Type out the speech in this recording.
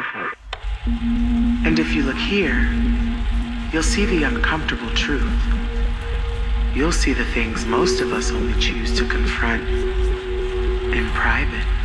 And if you look here, you'll see the uncomfortable truth. You'll see the things most of us only choose to confront in private.